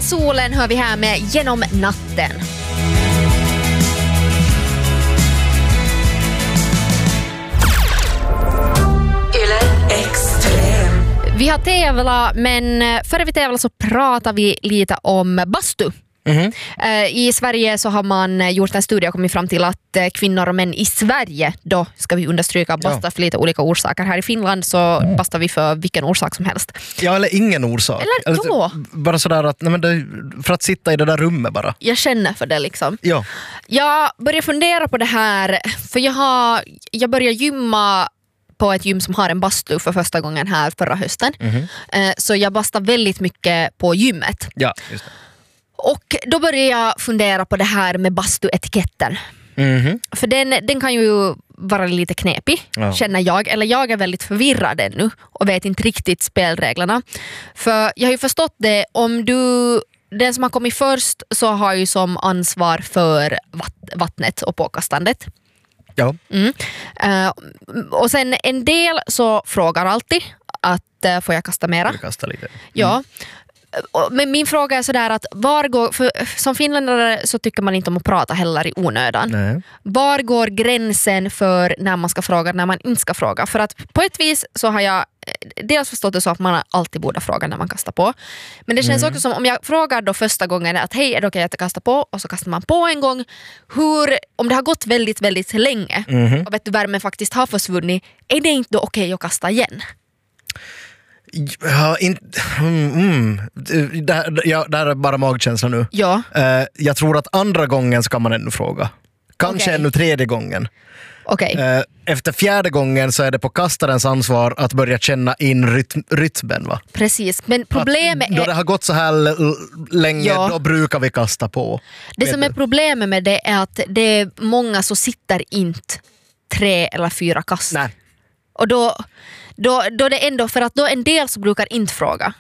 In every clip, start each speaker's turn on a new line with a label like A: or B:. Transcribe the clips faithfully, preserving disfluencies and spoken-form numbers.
A: Nära solen hör vi här med Genom natten. Vi har tävlat, men före vi tävlar så pratar vi lite om bastu. Mm-hmm. I Sverige så har man gjort en studie och kommit fram till att kvinnor och män i Sverige, då ska vi understryka, bastar ja. för lite olika orsaker. Här i Finland så mm. bastar vi för vilken orsak som helst.
B: Ja, eller ingen orsak.
A: Eller då?
B: Alltså, bara sådär att, nej men det, för att sitta i det där rummet bara.
A: Jag känner för det liksom.
B: Ja.
A: Jag börjar fundera på det här, för jag, har, jag börjar gymma på ett gym som har en bastu för första gången här förra hösten. Mm-hmm. Så jag bastar väldigt mycket på gymmet.
B: Ja, just det.
A: Och då börjar jag fundera på det här med bastuetiketten. Mm-hmm. För den, den kan ju vara lite knepig, ja. känner jag. Eller jag är väldigt förvirrad ännu och vet inte riktigt spelreglerna. För jag har ju förstått det, om du... Den som har kommit först så har ju som ansvar för vatt- vattnet och påkastandet.
B: Ja.
A: Mm. Uh, och sen en del så frågar alltid att uh, får jag kasta mera?
B: Jag kastar lite. Mm.
A: Ja. Men min fråga är sådär att var går, för som finländare så tycker man inte om att prata heller i onödan. Nej. Var går gränsen för när man ska fråga, när man inte ska fråga? För att på ett vis så har jag dels förstått det så att man alltid borde fråga när man kastar på. Men det känns mm. också som om jag frågar då första gången att hej, är det okej att jag kastar på? Och så kastar man på en gång. Hur, om det har gått väldigt, väldigt länge mm. och vet du, värmen faktiskt har försvunnit, är det inte då okej att kasta igen?
B: Ja, in, mm, mm. Det, här, ja, det här är bara magkänsla nu.
A: Ja.
B: Uh, jag tror att andra gången ska man ännu fråga. Kanske okay. ännu tredje gången.
A: Okay.
B: Uh, efter fjärde gången så är det på kastarens ansvar att börja känna in rytm, rytmen. Va?
A: Precis, men problemet
B: att, då
A: är...
B: det har gått så här l- länge, ja. då brukar vi kasta på.
A: Det som är problemet med det är att det är många som sitter inte tre eller fyra kast.
B: Nej.
A: Och då... Då, då det ändå, för att då en del så brukar inte fråga.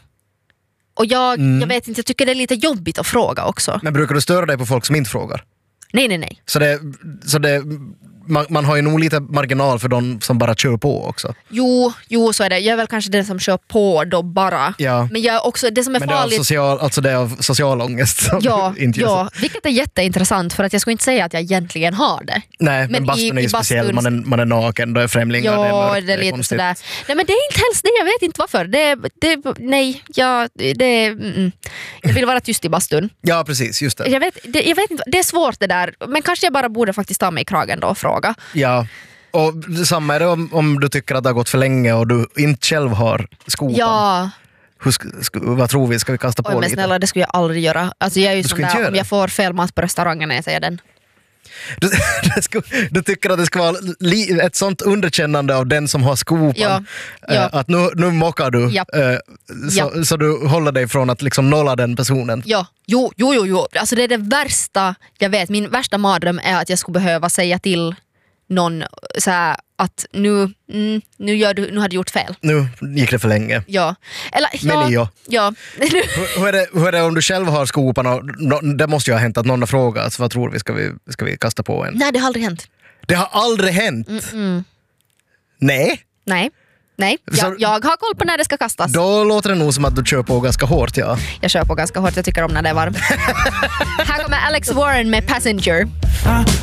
A: Och jag, mm. jag vet inte, jag tycker det är lite jobbigt att fråga också.
B: Men brukar du störa dig på folk som inte frågar?
A: Nej, nej, nej.
B: Så det, så det, man, man har ju nog lite marginal för de som bara kör på också.
A: Jo, jo så är det. Jag är väl kanske den som kör på då bara.
B: Ja. Men
A: jag också, det som är
B: Men
A: farligt...
B: det är social, alltså det är av social ångest som
A: ja,
B: inte gör
A: ja, vilket är jätteintressant för att jag skulle inte säga att jag egentligen har det.
B: Nej, men, men bastun är ju speciell. Man är, man är naken, då är främlingar,
A: ja,
B: det är mörkt,
A: det är lite sådär. Nej, men det är inte helst det, jag vet inte varför. Det, det, nej, jag, det, mm, jag vill vara tyst i bastun.
B: Ja, precis, just det.
A: Jag vet, det. Jag vet inte, det är svårt det där. Men kanske jag bara borde faktiskt ta mig i kragen då och fråga.
B: Ja. Och samma är det om, om du tycker att det har gått för länge och du inte själv har skopan.
A: Ja.
B: Hur sk- sk- vad tror vi? Ska vi kasta på
A: Oj, men
B: lite?
A: snälla, det skulle jag aldrig göra. Alltså jag är ju sån där, om jag får fel mat på restaurangen när jag säger den.
B: Du, du, sku, du tycker att det ska vara li, ett sånt underkännande av den som har skopan.
A: Ja. Ja.
B: Äh, att nu, nu mockar du.
A: Ja.
B: Äh, så, ja. så du håller dig från att liksom nolla den personen.
A: Ja, jo, jo, jo, jo. Alltså det är det värsta jag vet. Min värsta mardröm är att jag skulle behöva säga till någon så här, att nu, mm, nu, gör du, nu har du gjort fel.
B: Nu gick det för länge.
A: Ja. Eller, ja,
B: Men ja.
A: ja.
B: hur, hur, är det, hur är det om du själv har skopan och no, det måste ju ha hänt att någon har frågat vad tror vi, ska vi, ska vi kasta på en?
A: Nej, det har aldrig hänt.
B: Det har aldrig hänt?
A: Mm-mm.
B: Nej?
A: Nej. Nej, jag, jag har koll på när det ska kastas.
B: Då låter det nog som att du kör på ganska hårt, ja.
A: Jag kör på ganska hårt, jag tycker om när det är varmt. Här kommer Alex Warren med Passenger.